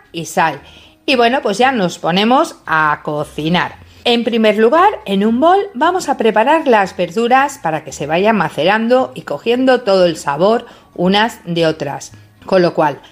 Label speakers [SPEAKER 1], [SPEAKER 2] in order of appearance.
[SPEAKER 1] y sal. Y bueno, pues ya nos ponemos a cocinar. En primer lugar, en un bol vamos a preparar las verduras para que se vayan macerando y cogiendo todo el sabor unas de otras. Con lo cual,